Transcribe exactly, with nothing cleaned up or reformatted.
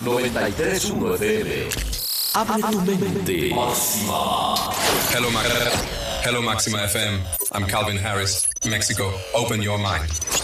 noventa y tres punto uno F M. Abre tu mente. Máxima. Hello, Ma- Hello, Maxima F M. I'm Calvin Harris, Mexico. Open your mind.